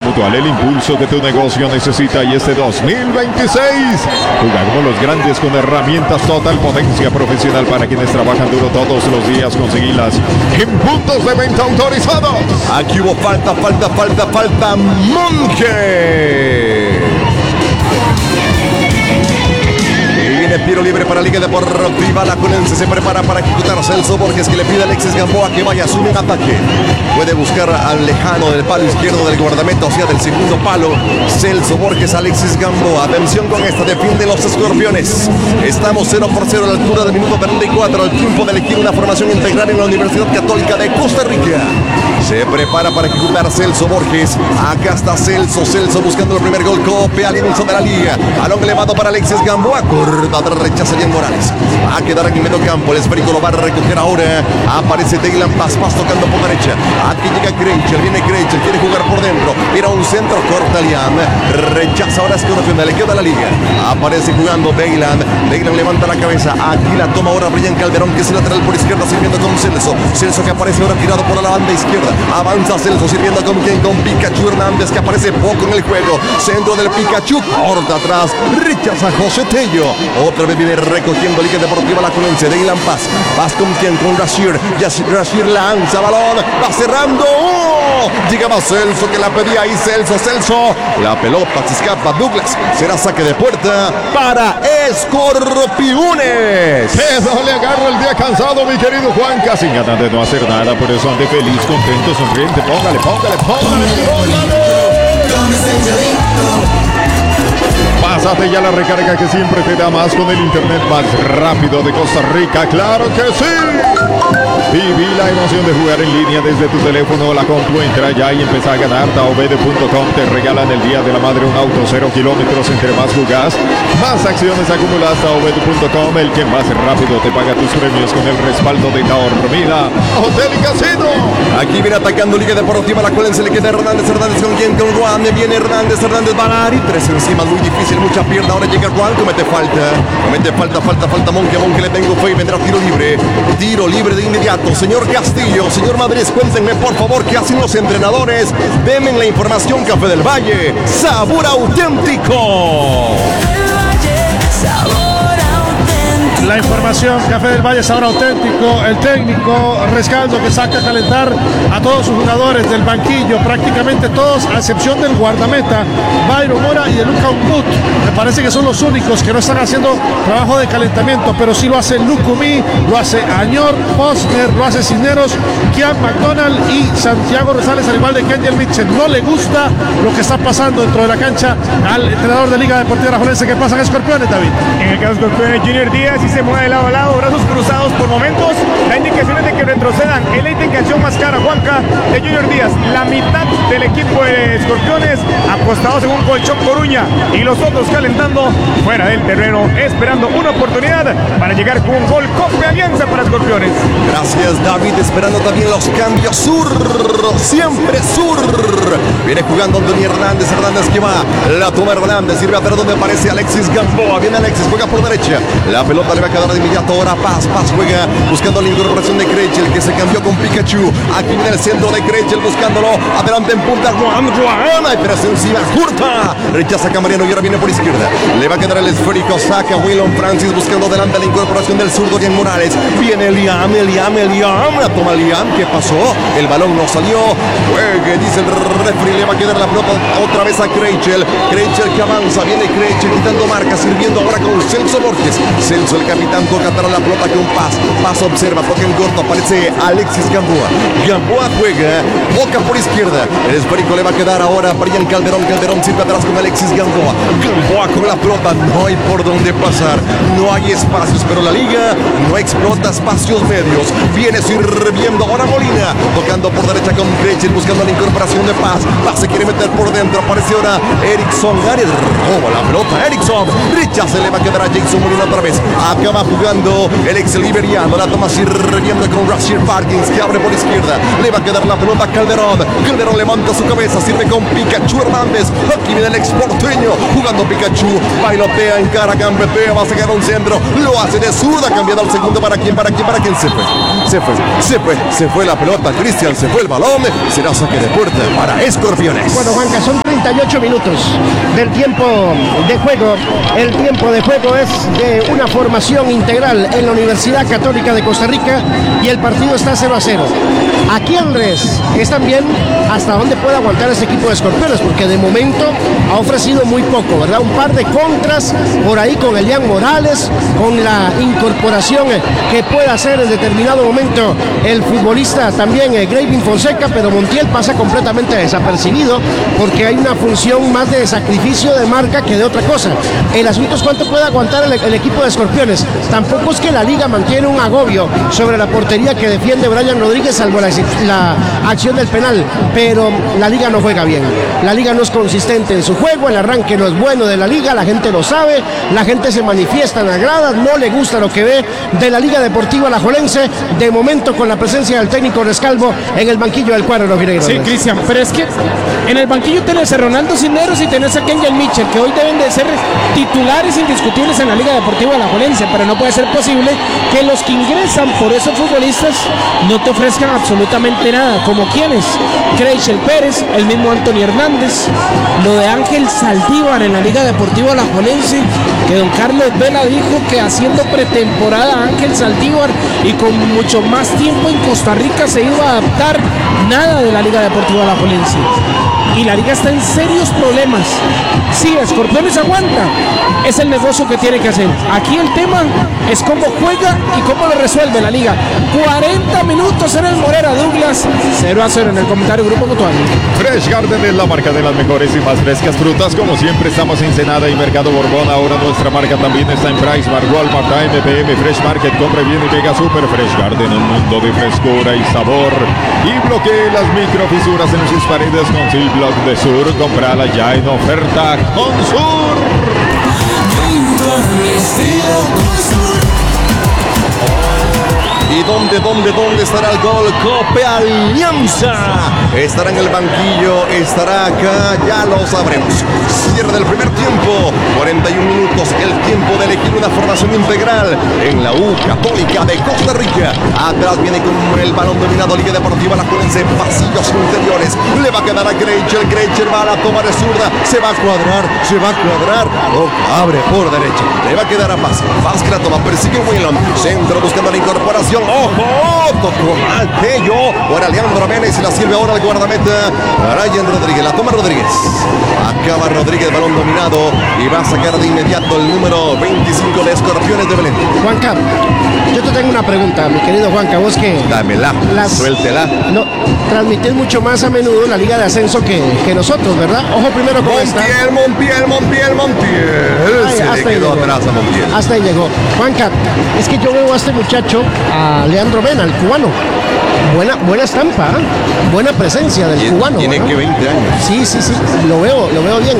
Mutual, el impulso que tu negocio necesita. Y este 2026, jugar como los grandes con herramientas Total Potencia Profesional para quienes trabajan duro todos los días. Conseguirlas en puntos de venta autorizados. Aquí hubo falta. Monje. Viene tiro libre para Liga Deportiva Alajuelense. Se prepara para ejecutar Celso Borges, que le pide a Alexis Gamboa que vaya a asumir ataque. Puede buscar al lejano del palo izquierdo del guardameta, o sea, del segundo palo. Celso Borges, Alexis Gamboa. Atención con esta, defiende los Escorpiones. Estamos 0-0 a la altura del minuto 34. Al tiempo de elegir una formación integral en la Universidad Católica de Costa Rica. Se prepara para ejecutar Celso Borges. Acá está Celso buscando el primer gol. Cope al inicio de la liga. Balón elevado para Alexis Gamboa. Curva de rechaza Jan Morales. Va a quedar aquí en medio campo. El esférico lo va a recoger ahora. Aparece Dylan Paz tocando por derecha. Aquí llega Krejcel. Viene Krejcel. Quiere jugar por dentro. Mira un centro. Corta Liam. Rechaza ahora Escorpión. Le queda la liga. Aparece jugando Dylan. Dylan levanta la cabeza. Aquí la toma ahora Brian Calderón, que es el lateral por izquierda, sirviendo con Celso. Celso que aparece ahora tirado por la banda izquierda. Avanza Celso sirviendo con quien, con Pikachu Hernández, que aparece poco en el juego. Centro del Pikachu, corta atrás, rechaza José Tello. Otra vez viene recogiendo Liga Deportiva Alajuelense. Dylan Paz con quien, con Rashir. Rashir lanza balón, va cerrando. Llegaba Celso, que la pedía ahí Celso. La pelota se escapa. Douglas, será saque de puerta para Escorpiones. Eso le agarra el día cansado, mi querido Juanca, sin ganas de no hacer nada. Por eso ande feliz, contento, sonriente. Póngale. Pásate ya la recarga que siempre te da más con el internet más rápido de Costa Rica. ¡Claro que sí! Viví la emoción de jugar en línea desde tu teléfono o la compu. Entra ya y empieza a ganar. Taobede.com te regalan el Día de la Madre un auto 0 kilómetros. Entre más jugás, más acciones acumulas. Taobede.com, el que más rápido te paga tus premios con el respaldo de Taormida Hotel y Casino. Aquí viene atacando Liga Deportiva Alajuelense. Le queda Hernández con quien, con Juan. Viene Hernández Balari. 3 encima, muy difícil, mucha pierna. Ahora llega Juan, comete falta. Monje le tengo fe y vendrá tiro libre de inmediato. Señor Castillo, señor Madrid, cuéntenme por favor qué hacen los entrenadores. Denme la información. Café del Valle, sabor auténtico. La información, Café del Valle, sabor auténtico. El técnico Rescaldo, que saca a calentar a todos sus jugadores del banquillo, prácticamente todos, a excepción del guardameta Byron Mora y de Luka Umbut. Me parece que son los únicos que no están haciendo trabajo de calentamiento, pero sí lo hace Lucumí, lo hace Añor, Posner, lo hace Cisneros, Kian McDonald y Santiago Rosales, al igual de Kendiel Mitchell. No le gusta lo que está pasando dentro de la cancha al entrenador de Liga Deportiva Alajuelense. ¿Qué pasa en Escorpiones, David? En el caso de Escorpiones, Junior Díaz y se mueve de lado a lado, brazos cruzados por momentos. Da indicaciones de que retrocedan. El ítem canción más cara, Juanca, de Junior Díaz. La mitad del equipo de Escorpiones acostados en un colchón Coruña y los otros calentando fuera del terreno, esperando una oportunidad para llegar con un gol. Cope Alianza para Escorpiones. Gracias, David. Esperando también los cambios. Siempre sur. Viene jugando Antonio Hernández que va. La toma Hernández, sirve a ver dónde aparece Alexis Gamboa. Viene Alexis, juega por derecha. La pelota le va a quedar de inmediato. Ahora Paz juega buscando la incorporación de Krejcel, que se cambió con Pikachu. Aquí viene el centro de Krejcel buscándolo. Adelante en punta Juan. Hay presencia curta. Rechaza Camariano y ahora viene por izquierda. Le va a quedar el esférico. Saca Willon Francis buscando delante la incorporación del zurdo Jan Morales. Viene Liam. La toma Liam. ¿Qué pasó? El balón no salió. Juegue, dice el referee. Le va a quedar la pelota otra vez a Krejcel. Krejcel que avanza. Viene Krejcel quitando marca, sirviendo ahora con Celso Borges. Celso, el capitán, toca atrás la pelota con Paz observa, toca en corto, aparece Alexis Gamboa. Gamboa juega, boca por izquierda. El esférico le va a quedar ahora a Brian Calderón. Calderón sirve atrás con Alexis Gamboa. Gamboa con la pelota, no hay por dónde pasar, no hay espacios, pero la liga no explota espacios medios. Viene sirviendo ahora Molina, tocando por derecha con Krejcel, buscando la incorporación de Paz. Paz se quiere meter por dentro, aparece ahora Erickson. Ariel roba la pelota, Erickson. Rechaza, le va a quedar a Jason Molina otra vez. acaba jugando el ex liberiano. La toma sirviendo con Rashid Parkins, que abre por izquierda. Le va a quedar la pelota a Calderón. Calderón levanta su cabeza, sirve con Pikachu Hernández. Aquí viene el ex porteño jugando Pikachu. Bailotea, encara, gambetea, va a sacar un centro. Lo hace de zurda, cambiado al segundo. ¿Para quién? Se fue la pelota, Cristian, se fue el balón. Será saque de puerta para Escorpiones. Bueno, Juanca, son 38 minutos del tiempo de juego. El tiempo de juego es de una formación integral en la Universidad Católica de Costa Rica y el partido está 0-0. Aquí, Andrés, es también hasta dónde puede aguantar este equipo de Escorpiones, porque de momento ha ofrecido muy poco, ¿verdad? Un par de contras por ahí con Elian Morales, con la incorporación que pueda hacer en determinado momento el futbolista también Gravin Fonseca, pero Montiel pasa completamente desapercibido porque hay una función más de sacrificio de marca que de otra cosa. El asunto es cuánto puede aguantar el equipo de Escorpiones. Tampoco es que la liga mantiene un agobio sobre la portería que defiende Brian Rodríguez, salvo la acción del penal, pero la liga no juega bien. La liga no es consistente en su juego, el arranque no es bueno de la liga, la gente lo sabe, la gente se manifiesta en las gradas, no le gusta lo que ve de la Liga Deportiva Alajuelense, de momento con la presencia del técnico Rescalvo en el banquillo del cuadro rojinegro. Sí, Cristian, pero es que en el banquillo tenés a Ronaldo Cisneros y tenés a Kenyan Mitchell, que hoy deben de ser titulares indiscutibles en la Liga Deportiva Alajuelense, pero no puede ser posible que los que ingresan por esos futbolistas no te ofrezcan absolutamente nada, como quienes, Creichel Pérez, el mismo Anthony Hernández, lo de Ángel Saldívar en la Liga Deportiva Alajuelense, que don Carlos Vela dijo que haciendo pretemporada Ángel Saldívar y con mucho más tiempo en Costa Rica se iba a adaptar. Nada de la Liga Deportiva Alajuelense. Y la liga está en serios problemas. Si Escorpiones aguanta, es el negocio que tiene que hacer. Aquí el tema es cómo juega y cómo lo resuelve la liga. 40 minutos en el Morera Douglas, 0-0 en el comentario Grupo Mutual. Fresh Garden es la marca de las mejores y más frescas frutas. Como siempre estamos en Ensenada y Mercado Borbón. Ahora nuestra marca también está en PriceMart, Walmart, AMPM, Fresh Market. Compre bien y pega Super Fresh Garden, un mundo de frescura y sabor. Y bloquee las microfisuras en sus paredes con Silblock de Sur. Comprala ya en oferta con Sur. ¿Y dónde estará el gol? Cope Alianza. Estará en el banquillo, estará acá, ya lo sabremos. Cierre del primer tiempo, 41 minutos, el tiempo de elegir una formación integral en la U Católica de Costa Rica. Atrás viene con el balón dominado Liga Deportiva Alajuelense, pasillos interiores. Le va a quedar a Greichel va a la toma de zurda, se va a cuadrar. Abre por derecha, le va a quedar a Paz que la toma, persigue Willon, centro buscando la incorporación. ¡Ojo! Tocó mal Tello. Ahora Leandro Méndez y la sirve ahora el guardameta Ryan Rodríguez. La toma Rodríguez. Acaba Rodríguez, balón dominado. Y va a sacar de inmediato el número 25 de Escorpiones de Belén. Juanca, yo te tengo una pregunta, mi querido Juanca. Vos que... Dámela, suéltela. No, transmitís mucho más a menudo la Liga de Ascenso que nosotros, ¿verdad? Ojo primero con esta. Montiel. Se le quedó atrás a Montiel. Hasta ahí llegó. Juanca, es que yo veo a este muchacho, a Leandro Mena, el cubano. Buena estampa, ¿eh? Buena presencia del cubano. Tiene que 20 años. Sí, lo veo bien.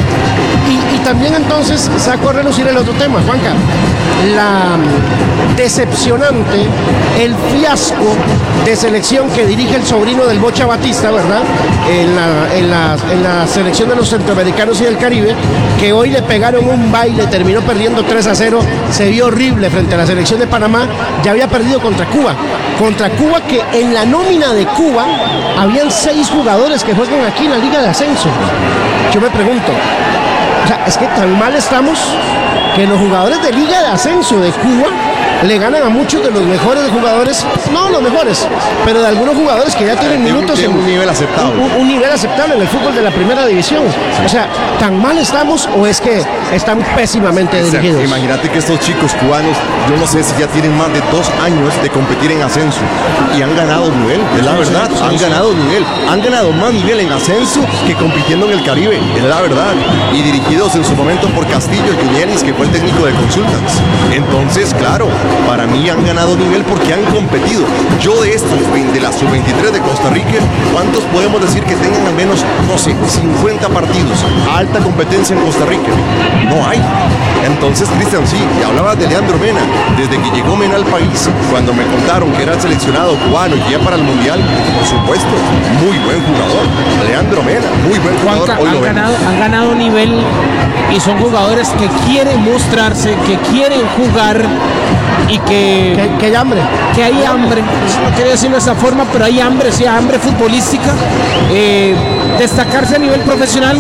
Y también entonces saco a relucir el otro tema, Juanca. La decepcionante, el fiasco de selección que dirige el sobrino del Bocha Batista, ¿verdad? En la selección de los centroamericanos y del Caribe, que hoy le pegaron un baile, terminó perdiendo 3-0, se vio horrible frente a la selección de Panamá, ya había perdido contra Cuba que en la nómina de Cuba habían 6 jugadores que juegan aquí en la Liga de Ascenso. Yo me pregunto, o sea, es que tan mal estamos que los jugadores de Liga de Ascenso de Cuba le ganan a muchos de los mejores jugadores, no los mejores, pero de algunos jugadores que ya tienen minutos en un nivel aceptable. Un nivel aceptable en el fútbol de la primera división. O sea, ¿tan mal estamos o es que están pésimamente dirigidos? Imagínate que estos chicos cubanos, yo no sé si ya tienen más de 2 años de competir en ascenso y han ganado nivel, es la verdad, ganado nivel, han ganado más nivel en ascenso que compitiendo en el Caribe, es la verdad, y dirigidos en su momento por Castillo Yunielis, que fue el técnico de Consultas. Entonces, claro, para mí han ganado nivel porque han competido. Yo de estos, de la sub-23 de Costa Rica, ¿cuántos podemos decir que tengan al menos, no sé, 50 partidos? Alta competencia en Costa Rica. No hay. Entonces, Cristian, sí, y hablaba de Leandro Mena. Desde que llegó Mena al país, cuando me contaron que era el seleccionado cubano y que ya para el Mundial, por supuesto, muy buen jugador. Leandro Mena, muy buen jugador. Juanca, Hoy lo vemos. han ganado nivel y son jugadores que quieren mostrarse, que quieren jugar y que Que hay hambre. que hay hambre, no quería decirlo de esa forma, pero hay hambre, sí, hambre futbolística, destacarse a nivel profesional